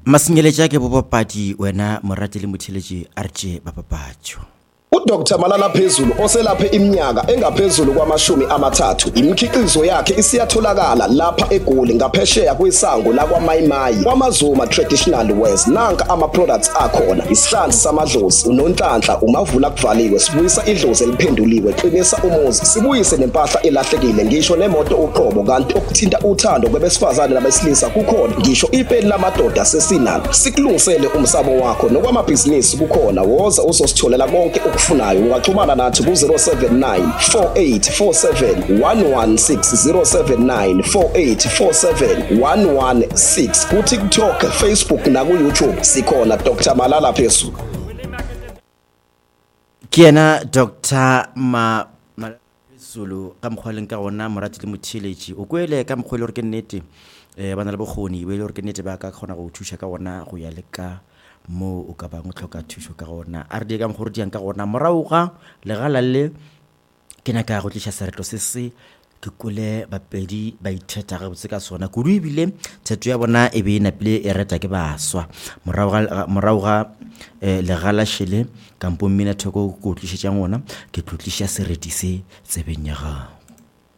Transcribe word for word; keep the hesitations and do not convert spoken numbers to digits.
Masinyeletša ke bobapadi wena morati le motheletši R J Bapapacho. uDoctor Malala Phezulu oselaphe iminyaka engaphezulu kwamashumi amathathu imikhiqizo yakhe isiyatholakala lapha eGoli ngaphesheya kwisango la kwaMayimayi kwaMazuma Traditional Wares nanka ama products akhona isihlanzi samadlozi unonhlanhla umavula kuvaliwe sibuyisa idlozi eliphenduliwe qinisa umuzi sibuyise nempahla elahlekile ngisho nemoto uqobo kanti okuthinta uthando kwabesifazane nabesilisa kukhona ngisho ipeni lamadoda sesinalo sikulungisele umsamo wakho nokwamabhizinisi kukhona woza uzositholela konke ufunayo ungaxhumana nathi ku zero seven nine four eight four seven one one six zero seven nine four eight four seven one one six ku TikTok, Facebook na ku YouTube sikhona Doctor Malala Phezulu. Kiena Doctor Ma Malala Phezulu ka mkhwaleng ka gona morati le motheletši o kwele ka mkhwele gore ke nnete eh bana le bokgoni we le gore ke nnete ba ka khona go thuša ka gona go ya le ka mo o ka bang o tlhoka thušo ka gona a re di ka mgore diang ka gona morauga legala le ke naka go tliša seretlo se se ke kole bapedi ba itheta ga botse ka sona kudu ebile theto ya bona e be napile e reta ke baswa morauga morauga legala shele kampo mmina thoko go tlišetša ngona ke tlotliša sereti se tsebeng ya gago.